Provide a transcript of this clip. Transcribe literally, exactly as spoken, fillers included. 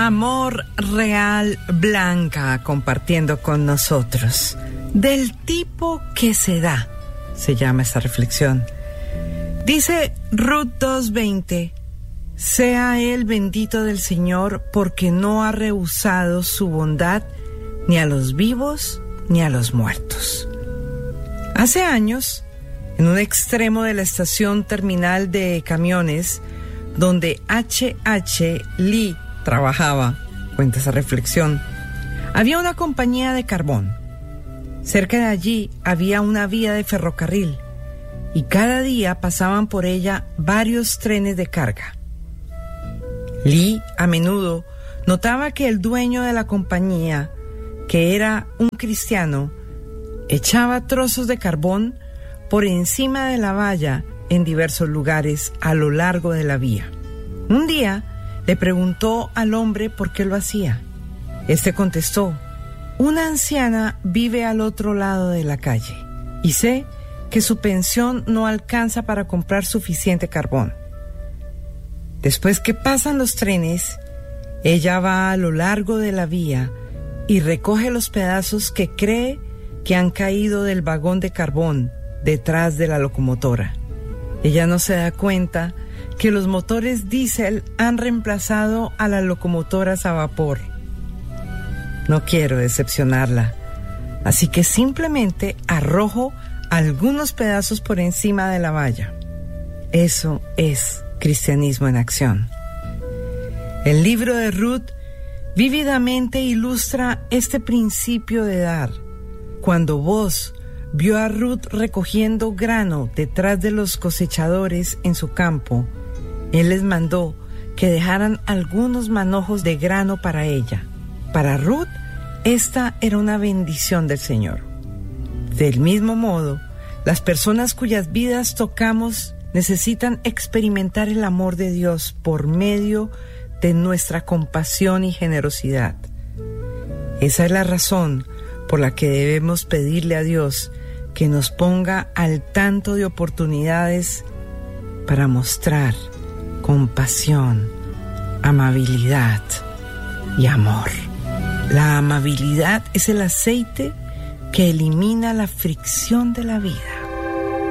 Amor real Blanca compartiendo con nosotros. Del tipo que se da, se llama esta reflexión. Dice Ruth dos veinte, sea él bendito del Señor porque no ha rehusado su bondad ni a los vivos ni a los muertos. Hace años, en un extremo de la estación terminal de camiones, donde H H. Lee trabajaba, cuenta esa reflexión, había una compañía de carbón. Cerca de allí había una vía de ferrocarril y cada día pasaban por ella varios trenes de carga. Lee a menudo notaba que el dueño de la compañía, que era un cristiano, echaba trozos de carbón por encima de la valla en diversos lugares a lo largo de la vía. Un día le preguntó al hombre por qué lo hacía. Este contestó: una anciana vive al otro lado de la calle y sé que su pensión no alcanza para comprar suficiente carbón. Después que pasan los trenes, ella va a lo largo de la vía y recoge los pedazos que cree que han caído del vagón de carbón detrás de la locomotora. Ella no se da cuenta que los motores diésel han reemplazado a las locomotoras a vapor. No quiero decepcionarla, así que simplemente arrojo algunos pedazos por encima de la valla. Eso es cristianismo en acción. El libro de Ruth vívidamente ilustra este principio de dar. Cuando Boaz vio a Ruth recogiendo grano detrás de los cosechadores en su campo, él les mandó que dejaran algunos manojos de grano para ella. Para Ruth, esta era una bendición del Señor. Del mismo modo, las personas cuyas vidas tocamos necesitan experimentar el amor de Dios por medio de nuestra compasión y generosidad. Esa es la razón por la que debemos pedirle a Dios que nos ponga al tanto de oportunidades para mostrar compasión, amabilidad y amor. La amabilidad es el aceite que elimina la fricción de la vida.